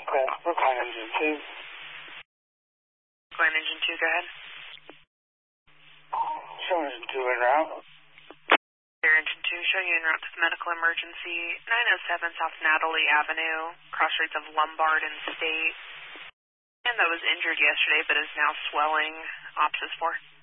Brookline Engine 2. Brookline Engine 2, go ahead. Show Engine 2 en route. Air Engine 2, showing you en route to the medical emergency, 907 South Natalie Avenue, crossroads of Lombard and State. And that was injured yesterday, but is now swelling. Ops is 4.